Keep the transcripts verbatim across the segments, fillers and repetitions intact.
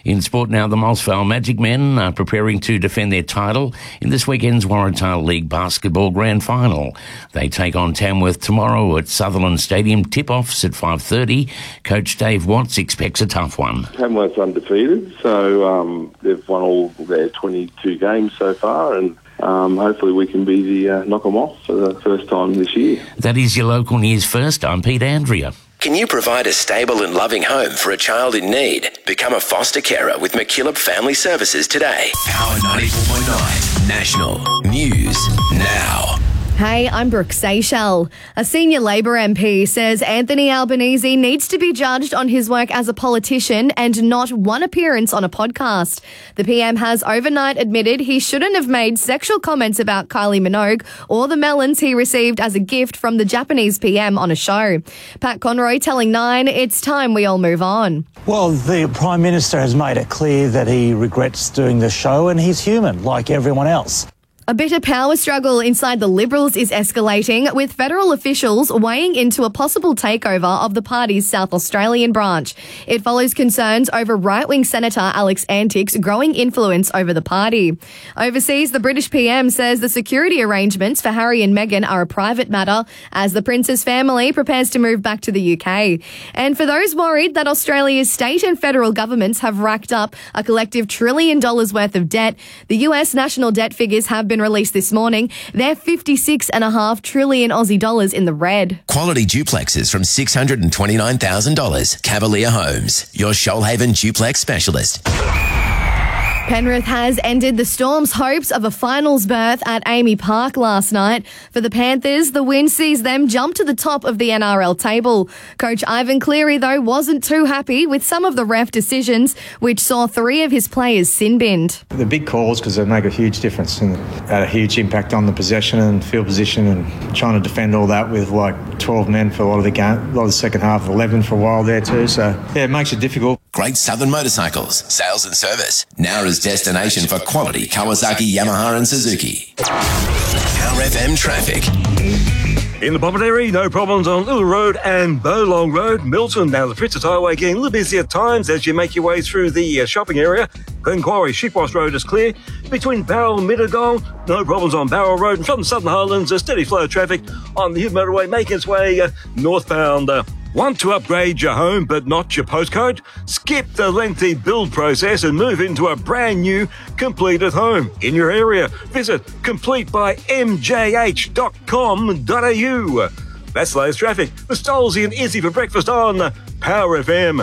In sport now, the Mossvale Magic Men are preparing to defend their title in this weekend's Waratah League Basketball Grand Final. They take on Tamworth tomorrow at Sutherland Stadium. Tip-offs at five thirty. Coach Dave Watts expects a tough one. Tamworth's undefeated, so um, they've won all their twenty-two games so far, and Um, hopefully we can be the uh, knock 'em off for the first time this year. That is your local news first. I'm Pete Andrea. Can you provide a stable and loving home for a child in need? Become a foster carer with McKillop Family Services today. Power ninety-four point nine National News Now. Hey, I'm Brooke Seychelles. A senior Labor M P says Anthony Albanese needs to be judged on his work as a politician and not one appearance on a podcast. The P M has overnight admitted he shouldn't have made sexual comments about Kylie Minogue or the melons he received as a gift from the Japanese P M on a show. Pat Conroy telling Nine it's time we all move on. Well, the Prime Minister has made it clear that he regrets doing the show and he's human, like everyone else. A bitter power struggle inside the Liberals is escalating, with federal officials weighing into a possible takeover of the party's South Australian branch. It follows concerns over right-wing Senator Alex Antick's growing influence over the party. Overseas, the British P M says the security arrangements for Harry and Meghan are a private matter as the Prince's family prepares to move back to the U K. And for those worried that Australia's state and federal governments have racked up a collective trillion dollars worth of debt, the U S national debt figures have been released this morning. They're fifty-six and a half trillion Aussie dollars in the red. Quality duplexes from six hundred twenty-nine thousand dollars. Cavalier Homes, your Shoalhaven duplex specialist. Penrith has ended the Storm's hopes of a finals berth at Amy Park last night. For the Panthers, the win sees them jump to the top of the N R L table. Coach Ivan Cleary, though, wasn't too happy with some of the ref decisions, which saw three of his players sin-binned. The big calls, because they make a huge difference and had a huge impact on the possession and field position, and trying to defend all that with like twelve men for a lot of the game, a lot of the second half, eleven for a while there too. So, yeah, it makes it difficult. Great Southern Motorcycles, sales and service. Nowra's destination for quality Kawasaki, Yamaha and Suzuki. Power F M traffic. In the Bomaderry, no problems on Little Road and Bowlong Road. Milton, now the Princess Highway getting a little busy at times as you make your way through the uh, shopping area. Glenquarry, Sheepwash Road is clear. Between Barrel and Middlegong, no problems on Barrel Road. And from the Southern Highlands, a steady flow of traffic on the Hume Motorway making its way uh, northbound. Uh, Want to upgrade your home but not your postcode? Skip the lengthy build process and move into a brand new completed home in your area. Visit complete by m j h dot com dot a u. That's the latest traffic. With Stolzy and Izzy for breakfast on Power F M.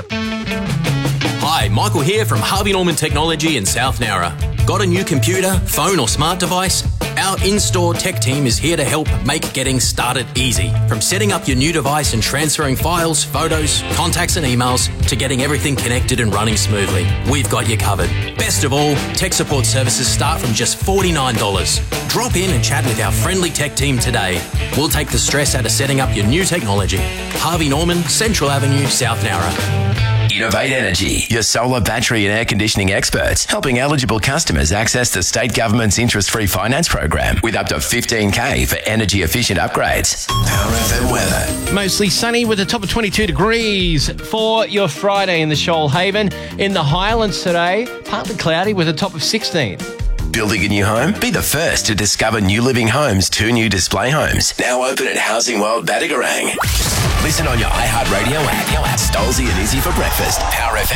Hi, Michael here from Harvey Norman Technology in South Nowra. Got a new computer, phone or smart device? Our in-store tech team is here to help make getting started easy. From setting up your new device and transferring files, photos, contacts and emails to getting everything connected and running smoothly. We've got you covered. Best of all, tech support services start from just forty-nine dollars. Drop in and chat with our friendly tech team today. We'll take the stress out of setting up your new technology. Harvey Norman, Central Avenue, South Nowra. Innovate Energy, your solar, battery and air conditioning experts, helping eligible customers access the state government's interest-free finance program with up to fifteen K for energy-efficient upgrades. Power F M weather. Mostly sunny with a top of twenty-two degrees for your Friday in the Shoalhaven. In the Highlands today, partly cloudy with a top of sixteen. Building a new home? Be the first to discover New Living Homes' two new display homes. Now open at Housing World Battigarang. Listen on your iHeartRadio app. Stolzy and Izzy for breakfast. Power F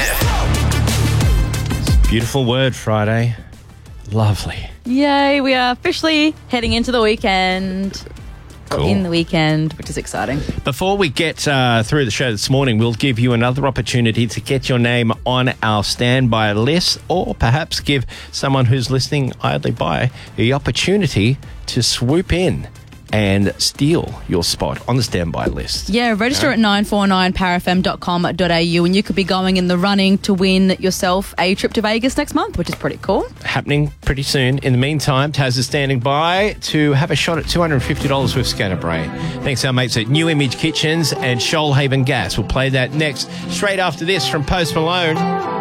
M. Beautiful word, Friday. Lovely. Yay, we are officially heading into the weekend. Cool. In the weekend, which is exciting. Before we get uh, through the show this morning, we'll give you another opportunity to get your name on our standby list, or perhaps give someone who's listening idly by the opportunity to swoop in and steal your spot on the standby list. Yeah, register at nine four nine power f m dot com dot a u and you could be going in the running to win yourself a trip to Vegas next month, which is pretty cool. Happening pretty soon. In the meantime, Taz is standing by to have a shot at two hundred fifty dollars with Scatterbrain. Thanks to our mates at New Image Kitchens and Shoalhaven Gas. We'll play that next, straight after this from Post Malone.